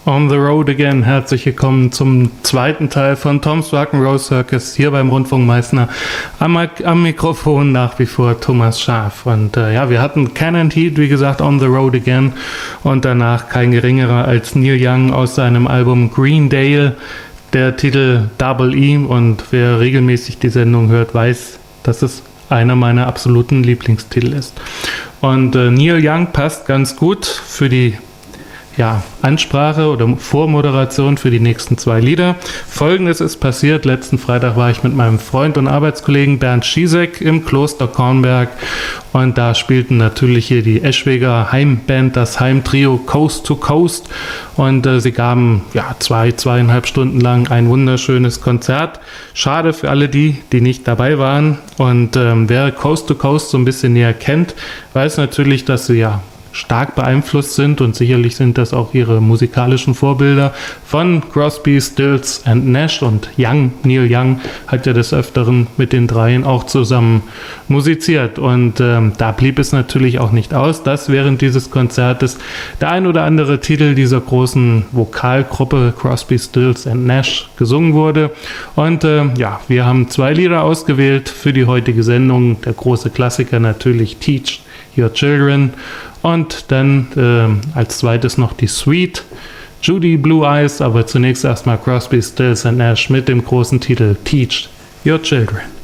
On the Road Again. Herzlich willkommen zum zweiten Teil von Tom's Rock'n'Roll Circus hier beim Rundfunk Meißner. Am Mikrofon nach wie vor Thomas Schaaf. Und wir hatten Canned Heat, wie gesagt, On the Road Again. Und danach kein geringerer als Neil Young aus seinem Album Greendale. Der Titel Double E. Und wer regelmäßig die Sendung hört, weiß, dass es einer meiner absoluten Lieblingstitel ist. Und Neil Young passt ganz gut für die Ansprache oder Vormoderation für die nächsten zwei Lieder. Folgendes ist passiert. Letzten Freitag war ich mit meinem Freund und Arbeitskollegen Bernd Schiesek im Kloster Kornberg und da spielten natürlich hier die Eschweger Heimband, das Heimtrio Coast to Coast und sie gaben 2,5 Stunden lang ein wunderschönes Konzert. Schade für alle die nicht dabei waren und wer Coast to Coast so ein bisschen näher kennt, weiß natürlich, dass sie stark beeinflusst sind und sicherlich sind das auch ihre musikalischen Vorbilder von Crosby, Stills and Nash und Young. Neil Young hat ja des Öfteren mit den dreien auch zusammen musiziert und da blieb es natürlich auch nicht aus, dass während dieses Konzertes der ein oder andere Titel dieser großen Vokalgruppe Crosby, Stills and Nash gesungen wurde und wir haben zwei Lieder ausgewählt für die heutige Sendung. Der große Klassiker natürlich Teach Your Children und dann als zweites noch die Suite Judy Blue Eyes, aber zunächst erstmal Crosby, Stills and Nash mit dem großen Titel Teach Your Children.